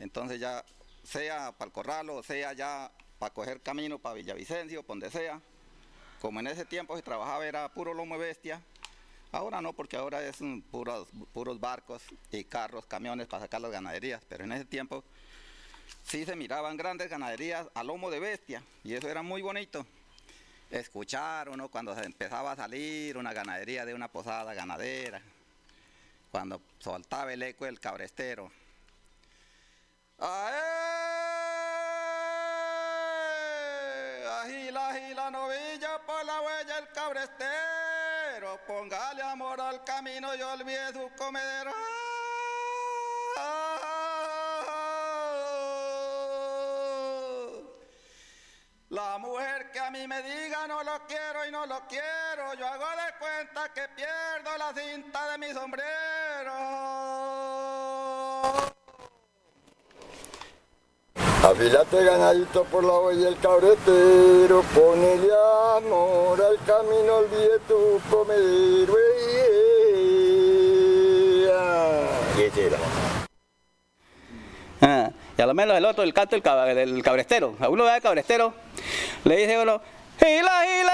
Entonces ya sea para el corral o sea ya para coger camino para Villavicencio, donde sea. Como en ese tiempo se trabajaba era puro lomo de bestia. Ahora no, porque ahora es puros barcos y carros, camiones para sacar las ganaderías. Pero en ese tiempo sí se miraban grandes ganaderías a lomo de bestia y eso era muy bonito. Escuchar uno cuando se empezaba a salir una ganadería de una posada ganadera, cuando soltaba el eco del cabrestero. ¡Ae! Agila, agila, novilla por la huella el cabrestero, póngale amor al camino y olvide su comedero. La mujer que a mí me diga no lo quiero y no lo quiero, yo hago de cuenta que pierdo la cinta de mi sombrero. Afílate ganadito por la huella el cabretero, ponele amor al camino, olvide tu comedero. Y ese era. Y a lo menos el otro, el canto del cabrestero. A uno ve al cabrestero, le dice uno, gila, gila.